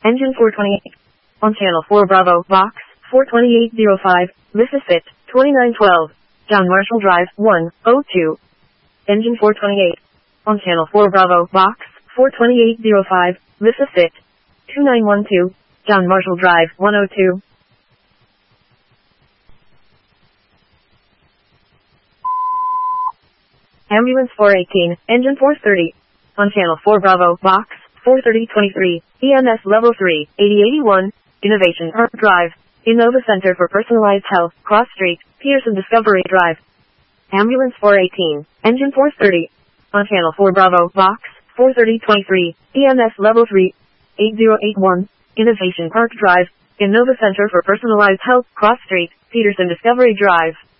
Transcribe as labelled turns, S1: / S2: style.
S1: Engine 428. On Channel 4 Bravo, Box 42805, Mississippi, 2912. John Marshall Drive, 102. Engine 428. On Channel 4 Bravo, Box 42805, Mississippi, 2912. John Marshall Drive, 102. Ambulance 418, Engine 430. On Channel 4 Bravo, Box 43023, EMS Level 3, 8081, Innovation Park Drive, Innova Center for Personalized Health, Cross Street, Pearson Discovery Drive. Ambulance 418, Engine 430. On Channel 4 Bravo, Box 43023, EMS Level 3, 8081, Innovation Park Drive, Innova Center for Personalized Health, Cross Street, Peterson Discovery Drive.